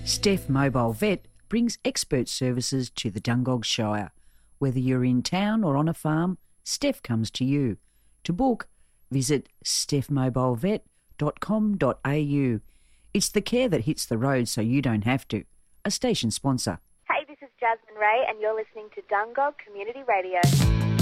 Steph Mobile Vet brings expert services to the Dungog Shire. Whether you're in town or on a farm, Steph comes to you. To book, visit stephmobilevet.com.au. It's the care that hits the road so you don't have to. A station sponsor. Hey, this is Jasmine Ray and you're listening to Dungog Community Radio.